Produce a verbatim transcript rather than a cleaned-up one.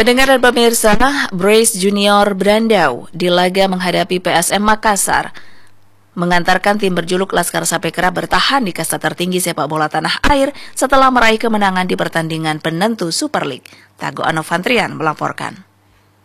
Pendengar dan pemirsa, Brace Junior Brandau di laga menghadapi P S M Makassar mengantarkan tim berjuluk Laskar Sapekara bertahan di kasta tertinggi sepak bola tanah air setelah meraih kemenangan di pertandingan penentu Super League. Tago Anovantrian melaporkan.